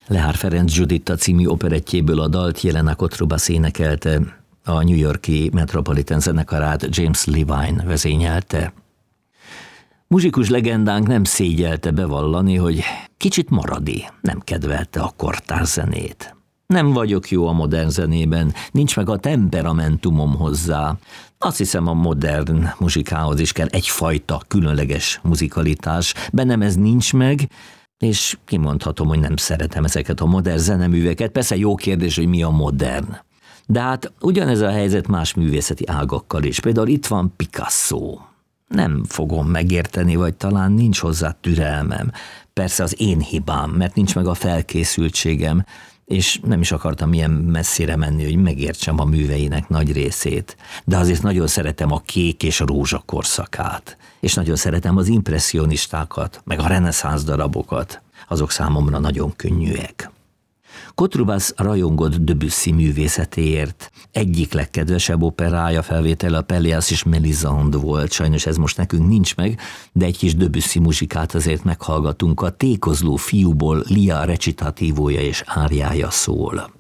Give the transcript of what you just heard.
Lehár Ferenc Giuditta című operettjéből a dalt Jelena Kotrubas énekelte, a New York-i Metropolitan zenekarát James Levine vezényelte. Muzsikus legendánk nem szégyelte bevallani, hogy kicsit maradi, nem kedvelte a kortárs zenét. Nem vagyok jó a modern zenében, nincs meg a temperamentumom hozzá. Azt hiszem, a modern muzsikához is kell egyfajta különleges muzikalitás, bennem ez nincs meg, és kimondhatom, hogy nem szeretem ezeket a modern zeneműveket. Persze jó kérdés, hogy mi a modern. De hát ugyanez a helyzet más művészeti ágakkal is. Például itt van Picasso. Nem fogom megérteni, vagy talán nincs hozzá türelmem. Persze az én hibám, mert nincs meg a felkészültségem, és nem is akartam ilyen messzire menni, hogy megértsem a műveinek nagy részét. De azért nagyon szeretem a kék és rózsa korszakát, és nagyon szeretem az impresszionistákat, meg a reneszánsz darabokat. Azok számomra nagyon könnyűek. Kotrubas rajongott Debussy művészetéért. Egyik legkedvesebb operája felvétele a Pelléas és Mélisande volt. Sajnos ez most nekünk nincs meg, de egy kis Debussy muzsikát azért meghallgatunk. A Tékozló fiúból Lia recitatívója és áriája szól.